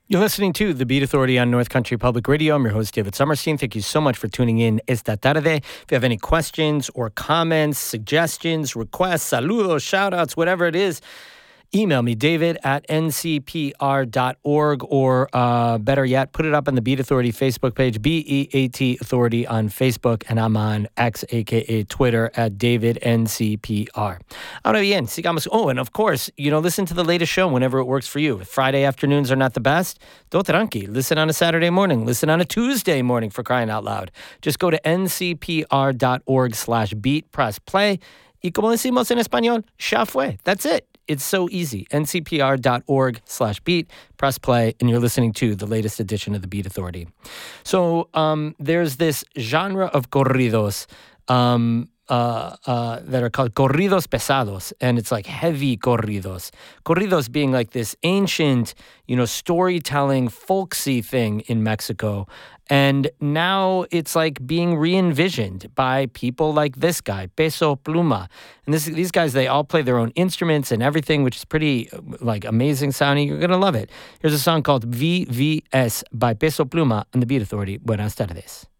You're listening to The Beat Authority on North Country Public Radio. I'm your host, David Summerstein. Thank you so much for tuning in esta tarde. If you have any questions or comments, suggestions, requests, saludos, shout-outs, whatever it is, email me, david@ncpr.org, or better yet, put it up on the Beat Authority Facebook page, BEAT Authority on Facebook, and I'm on X, a.k.a. Twitter, at DavidNCPR. Ahora bien, sigamos. Oh, and of course, listen to the latest show whenever it works for you. If Friday afternoons are not the best, do tranqui. Listen on a Saturday morning. Listen on a Tuesday morning, for crying out loud. Just go to ncpr.org/beat, press play, y como decimos en español, ya fue. That's it. It's so easy. ncpr.org/beat, press play, and you're listening to the latest edition of the Beat Authority. So there's this genre of corridos that are called corridos pesados, and it's like heavy corridos. Corridos being like this ancient, storytelling, folksy thing in Mexico. And now it's like being re-envisioned by people like this guy, Peso Pluma. And these guys, they all play their own instruments and everything, which is pretty amazing sounding. You're going to love it. Here's a song called VVS by Peso Pluma on the Beat Authority. Buenas tardes.